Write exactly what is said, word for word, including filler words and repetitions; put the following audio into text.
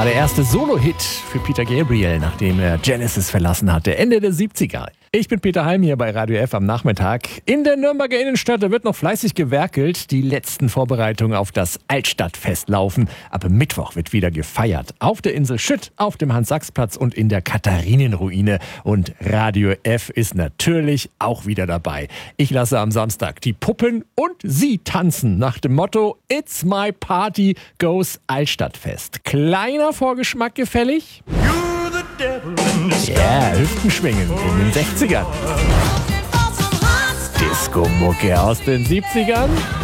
war der erste Solo-Hit für Peter Gabriel, nachdem er Genesis verlassen hatte, Ende der siebziger. Ich bin Peter Heim hier bei Radio F am Nachmittag. In der Nürnberger Innenstadt, da wird noch fleißig gewerkelt. Die letzten Vorbereitungen auf das Altstadtfest laufen. Ab Mittwoch wird wieder gefeiert. Auf der Insel Schütt, auf dem Hans-Sachs-Platz und in der Katharinenruine. Und Radio F ist natürlich auch wieder dabei. Ich lasse am Samstag die Puppen und sie tanzen nach dem Motto It's my party goes Altstadtfest. Kleiner Vorgeschmack gefällig? Ja, yeah, Hüften schwingen in den sechzigern. Disco-Mucke aus den siebzigern.